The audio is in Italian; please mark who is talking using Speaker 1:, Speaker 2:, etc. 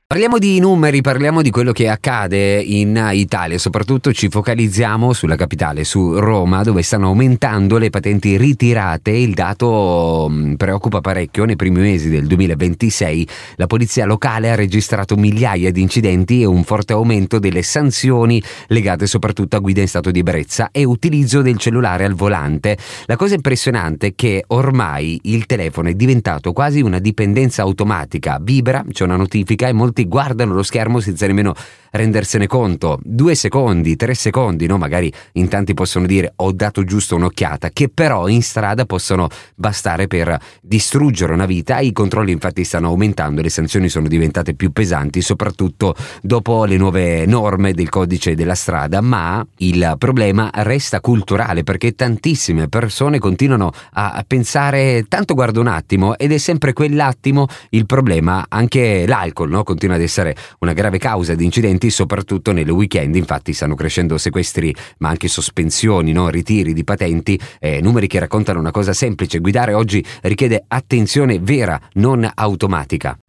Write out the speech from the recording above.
Speaker 1: Parliamo di numeri, parliamo di quello che accade in Italia, soprattutto ci focalizziamo sulla capitale, su Roma, dove stanno aumentando le patenti ritirate. Il dato preoccupa parecchio. Nei primi mesi del 2026 la polizia locale ha registrato migliaia di incidenti e un forte aumento delle sanzioni legate soprattutto a guida in stato di ebbrezza e utilizzo del cellulare al volante. La cosa impressionante è che ormai il telefono è diventato quasi una dipendenza automatica. Vibra, c'è una notifica e molti guardano lo schermo senza nemmeno rendersene conto. 2 secondi, 3 secondi, no? Magari in tanti possono dire ho dato giusto un'occhiata, che però in strada possono bastare per distruggere una vita. I controlli infatti stanno aumentando, le sanzioni sono diventate più pesanti, soprattutto dopo le nuove norme del codice della strada, ma il problema resta culturale, perché tantissime persone continuano a pensare tanto guardo un attimo, ed è sempre quell'attimo il problema. Anche l'alcol, no? Continua ad essere una grave causa di incidenti, soprattutto nelle weekend. Infatti stanno crescendo sequestri ma anche sospensioni, no? Ritiri di patenti, numeri che raccontano una cosa semplice: guidare oggi richiede attenzione vera, non automatica.